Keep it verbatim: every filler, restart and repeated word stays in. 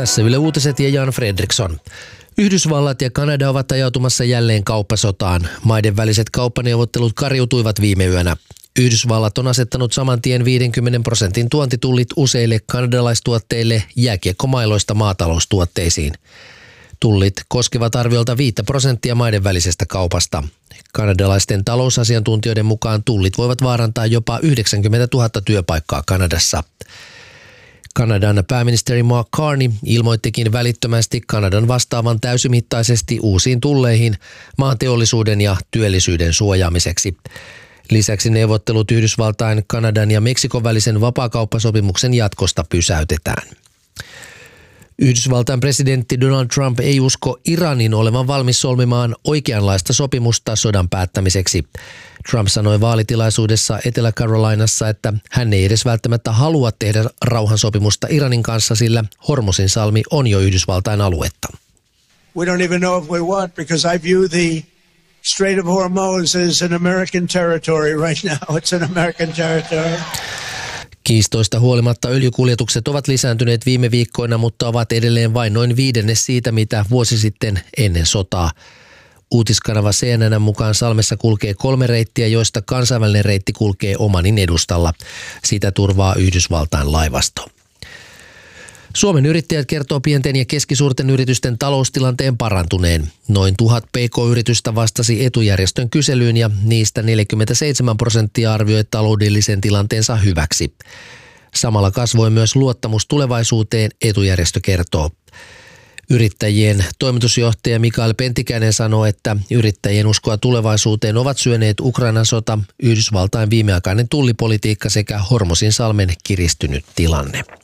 Tässä Yle Uutiset ja Jan Fredriksson. Yhdysvallat ja Kanada ovat ajautumassa jälleen kauppasotaan. Maiden väliset kauppaneuvottelut kariutuivat viime yönä. Yhdysvallat on asettanut saman tien viidenkymmenen prosentin tuontitullit useille kanadalaistuotteille jääkiekkomailoista maataloustuotteisiin. Tullit koskevat arviolta viittä prosenttia maiden välisestä kaupasta. Kanadalaisten talousasiantuntijoiden mukaan tullit voivat vaarantaa jopa yhdeksänkymmentätuhatta työpaikkaa Kanadassa. Kanadan pääministeri Mark Carney ilmoittikin välittömästi Kanadan vastaavan täysimittaisesti uusiin tulleihin maan teollisuuden ja työllisyyden suojaamiseksi. Lisäksi neuvottelut Yhdysvaltain, Kanadan ja Meksikon välisen vapaakauppasopimuksen jatkosta pysäytetään. Yhdysvaltain presidentti Donald Trump ei usko Iranin olevan valmis solmimaan oikeanlaista sopimusta sodan päättämiseksi. Trump sanoi vaalitilaisuudessa Etelä-Carolinassa, että hän ei edes välttämättä halua tehdä rauhansopimusta Iranin kanssa, sillä Hormuzin salmi on jo Yhdysvaltain aluetta. We don't even know if we want, because I view the Strait of Hormuz as an American territory right now. It's an American territory. Kiistoista huolimatta öljykuljetukset ovat lisääntyneet viime viikkoina, mutta ovat edelleen vain noin viidennes siitä, mitä vuosi sitten ennen sotaa. Uutiskanava C N N mukaan salmessa kulkee kolme reittiä, joista kansainvälinen reitti kulkee Omanin edustalla. Sitä turvaa Yhdysvaltain laivasto. Suomen yrittäjät kertoo pienten ja keskisuurten yritysten taloustilanteen parantuneen. Noin tuhat P K-yritystä vastasi etujärjestön kyselyyn ja niistä neljäkymmentäseitsemän prosenttia arvioi taloudellisen tilanteensa hyväksi. Samalla kasvoi myös luottamus tulevaisuuteen, etujärjestö kertoo. Yrittäjien toimitusjohtaja Mikael Pentikäinen sanoo, että yrittäjien uskoa tulevaisuuteen ovat syöneet Ukrainan sota, Yhdysvaltain viimeaikainen tullipolitiikka sekä Hormuzin salmen kiristynyt tilanne.